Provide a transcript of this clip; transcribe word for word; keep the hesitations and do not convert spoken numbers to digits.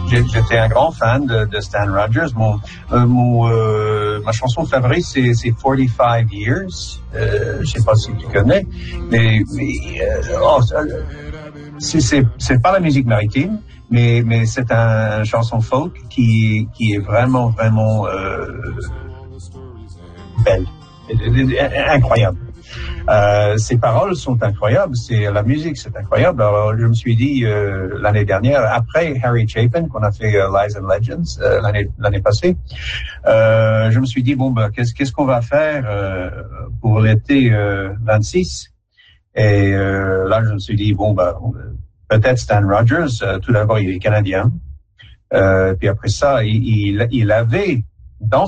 j'étais un grand fan de, de Stan Rogers. Mon, euh, mon, euh, ma chanson favorite, c'est, c'est forty-five years. Euh, je sais pas si tu connais, mais, mais euh, oh, c'est, c'est, c'est pas la musique maritime, mais, mais c'est un, une chanson folk qui, qui est vraiment, vraiment euh, belle, incroyable. Euh, ses paroles sont incroyables, c'est la musique, c'est incroyable. Alors, je me suis dit euh, l'année dernière, après Harry Chapin, qu'on a fait euh, Lies and Legends euh, l'année l'année passée, euh, je me suis dit bon ben qu'est-ce qu'est-ce qu'on va faire euh, pour l'été euh, vingt-six. Et euh, là, je me suis dit bon ben peut-être Stan Rogers. Euh, tout d'abord, il est canadien. Euh, puis après ça, il il, il avait dans